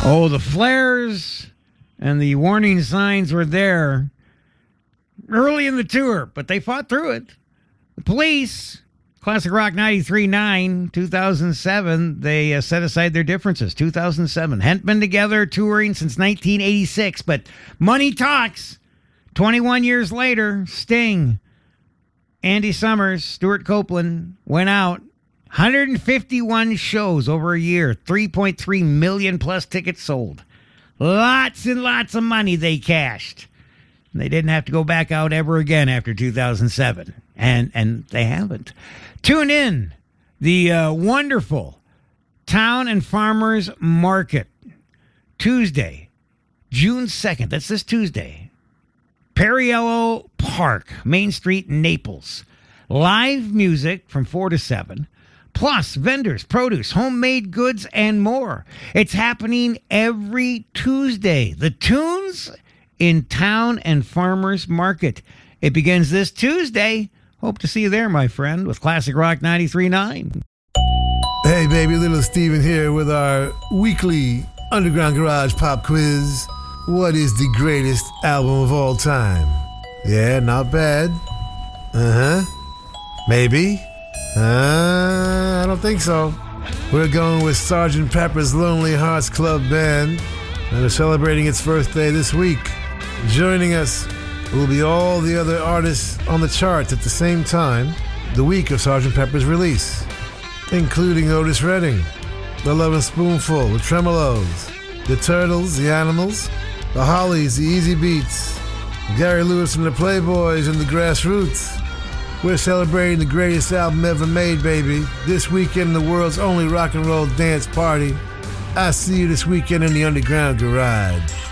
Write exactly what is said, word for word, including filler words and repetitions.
Oh, the flares and the warning signs were there early in the tour, but they fought through it. The Police, Classic Rock ninety-three point nine, two thousand seven, they uh, set aside their differences. two thousand seven. Hadn't been together touring since nineteen eighty-six, but money talks. twenty-one years later, Sting, Andy Summers, Stuart Copeland went out. one hundred fifty-one shows over a year. three point three million plus tickets sold. Lots and lots of money they cashed. They didn't have to go back out ever again after two thousand seven. And and they haven't. Tune in. The uh, wonderful Town and Farmers Market. Tuesday, June second. That's this Tuesday. Perriello Park, Main Street, Naples. Live music from four to seven. Plus vendors, produce, homemade goods, and more. It's happening every Tuesday. The Tunes in Town and Farmers Market. It begins this Tuesday. Hope to see you there, my friend, with Classic Rock ninety-three point nine. Hey, baby, little Steven here with our weekly Underground Garage Pop Quiz. What is the greatest album of all time? Yeah, not bad. Uh-huh. Maybe. Uh, I don't think so. We're going with Sergeant Pepper's Lonely Hearts Club Band, and they're celebrating its birthday this week. Joining us will be all the other artists on the charts at the same time, the week of Sergeant Pepper's release, including Otis Redding, The Lovin' Spoonful, The Tremolos, The Turtles, The Animals, The Hollies, The Easy Beats, Gary Lewis and the Playboys, and The Grassroots. We're celebrating the greatest album ever made, baby, this weekend in the world's only rock and roll dance party. I see you this weekend in the Underground Garage.